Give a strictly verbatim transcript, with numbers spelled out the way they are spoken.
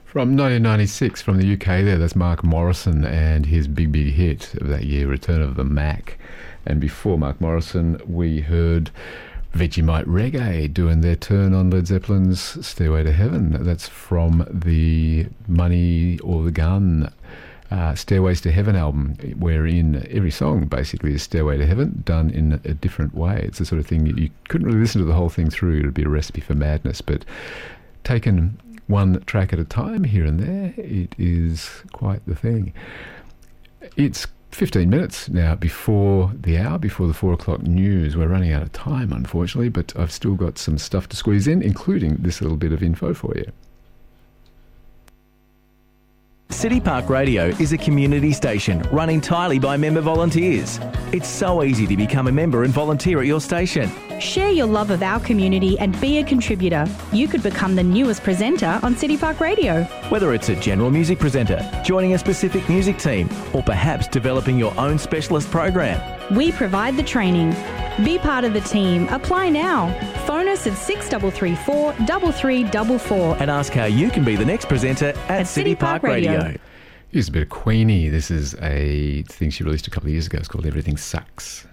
From nineteen ninety-six, from the U K there, that's Mark Morrison and his big, big hit of that year, Return of the Mac. And before Mark Morrison, we heard Vegemite Reggae doing their turn on Led Zeppelin's Stairway to Heaven. That's from the Money or the Gun uh, Stairways to Heaven album, wherein every song basically is Stairway to Heaven, done in a different way. It's the sort of thing you, you couldn't really listen to the whole thing through. It would be a recipe for madness, but taken one track at a time here and there, it is quite the thing. It's fifteen minutes now before the hour, before the four o'clock news. We're running out of time, unfortunately, but I've still got some stuff to squeeze in, including this little bit of info for you. City Park Radio is a community station run entirely by member volunteers. It's so easy to become a member and volunteer at your station. Share your love of our community and be a contributor. You could become the newest presenter on City Park Radio. Whether it's a general music presenter, joining a specific music team, or perhaps developing your own specialist program. We provide the training. Be part of the team. Apply now. Phone us at six three three four, three three four four and ask how you can be the next presenter at, at City, City Park, Park Radio. Radio. Here's a bit of Queenie. This is a thing she released a couple of years ago. It's called Everything Sucks.